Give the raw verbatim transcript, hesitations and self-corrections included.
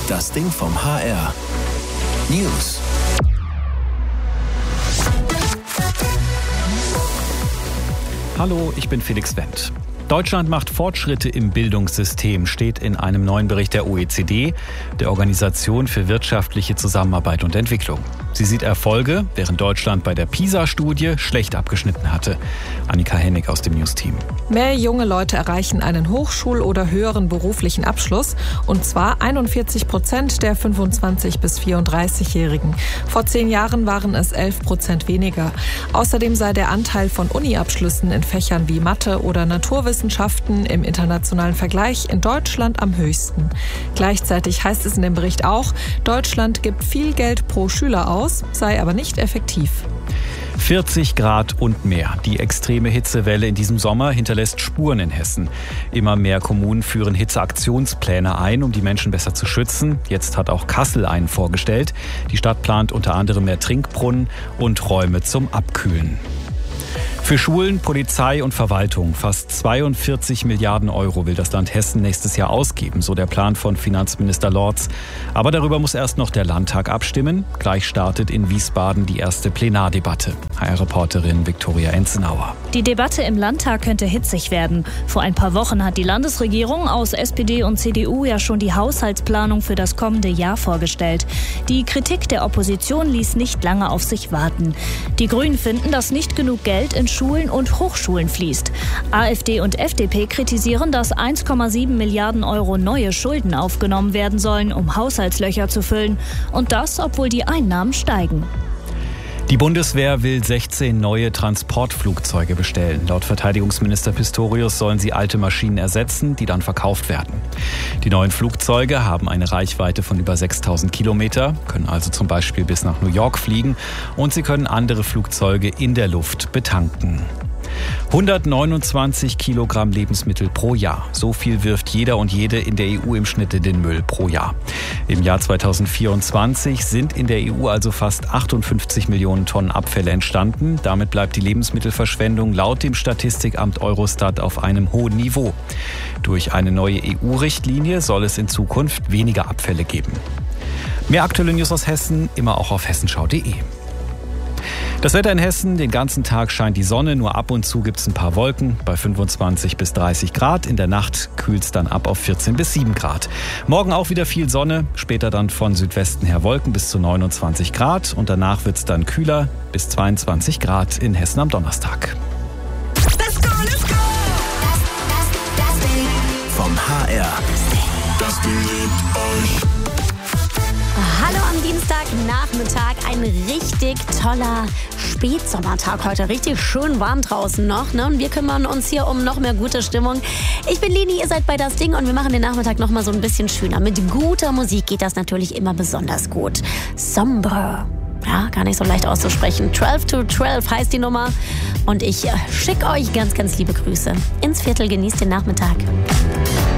Das Ding vom H R. News. Hallo, ich bin Felix Wendt. Deutschland macht Fortschritte im Bildungssystem, steht in einem neuen Bericht der O E C D, der Organisation für wirtschaftliche Zusammenarbeit und Entwicklung. Sie sieht Erfolge, während Deutschland bei der PISA-Studie schlecht abgeschnitten hatte. Annika Hennig aus dem News-Team. Mehr junge Leute erreichen einen Hochschul- oder höheren beruflichen Abschluss, und zwar einundvierzig Prozent der fünfundzwanzig- bis vierunddreißigjährigen. Vor zehn Jahren waren es elf Prozent weniger. Außerdem sei der Anteil von Uni-Abschlüssen in Fächern wie Mathe oder Naturwissenschaften im internationalen Vergleich in Deutschland am höchsten. Gleichzeitig heißt es in dem Bericht auch, Deutschland gibt viel Geld pro Schüler aus, sei aber nicht effektiv. vierzig Grad und mehr. Die extreme Hitzewelle in diesem Sommer hinterlässt Spuren in Hessen. Immer mehr Kommunen führen Hitzeaktionspläne ein, um die Menschen besser zu schützen. Jetzt hat auch Kassel einen vorgestellt. Die Stadt plant unter anderem mehr Trinkbrunnen und Räume zum Abkühlen. Für Schulen, Polizei und Verwaltung fast zweiundvierzig Milliarden Euro will das Land Hessen nächstes Jahr ausgeben, so der Plan von Finanzminister Lorz. Aber darüber muss erst noch der Landtag abstimmen. Gleich startet in Wiesbaden die erste Plenardebatte. H R-Reporterin Viktoria Enzenauer. Die Debatte im Landtag könnte hitzig werden. Vor ein paar Wochen hat die Landesregierung aus S P D und C D U ja schon die Haushaltsplanung für das kommende Jahr vorgestellt. Die Kritik der Opposition ließ nicht lange auf sich warten. Die Grünen finden, dass nicht genug Geld in Schulen und Hochschulen fließt. AfD und F D P kritisieren, dass eins Komma sieben Milliarden Euro neue Schulden aufgenommen werden sollen, um Haushaltslöcher zu füllen. Und das, obwohl die Einnahmen steigen. Die Bundeswehr will sechzehn neue Transportflugzeuge bestellen. Laut Verteidigungsminister Pistorius sollen sie alte Maschinen ersetzen, die dann verkauft werden. Die neuen Flugzeuge haben eine Reichweite von über sechstausend Kilometer, können also zum Beispiel bis nach New York fliegen, und sie können andere Flugzeuge in der Luft betanken. hundertneunundzwanzig Kilogramm Lebensmittel pro Jahr. So viel wirft jeder und jede in der E U im Schnitt in den Müll pro Jahr. Im Jahr zweitausendvierundzwanzig sind in der E U also fast achtundfünfzig Millionen Tonnen Abfälle entstanden. Damit bleibt die Lebensmittelverschwendung laut dem Statistikamt Eurostat auf einem hohen Niveau. Durch eine neue E U-Richtlinie soll es in Zukunft weniger Abfälle geben. Mehr aktuelle News aus Hessen, immer auch auf hessenschau punkt de. Das Wetter in Hessen, den ganzen Tag scheint die Sonne, nur ab und zu gibt es ein paar Wolken bei fünfundzwanzig bis dreißig Grad. In der Nacht kühlt es dann ab auf vierzehn bis sieben Grad. Morgen auch wieder viel Sonne, später dann von Südwesten her Wolken bis zu neunundzwanzig Grad. Und danach wird es dann kühler bis zweiundzwanzig Grad in Hessen am Donnerstag. Let's go, let's go! Das, das, das Ding vom H R. Das Ding liebt euch. Hallo am Dienstagnachmittag, ein richtig toller Spätsommertag heute, richtig schön warm draußen noch, ne? Und wir kümmern uns hier um noch mehr gute Stimmung. Ich bin Leni, ihr seid bei Das Ding und wir machen den Nachmittag noch mal so ein bisschen schöner. Mit guter Musik geht das natürlich immer besonders gut. Sombre, ja, gar nicht so leicht auszusprechen. zwölf to zwölf heißt die Nummer und ich schicke euch ganz, ganz liebe Grüße ins Viertel. Genießt den Nachmittag.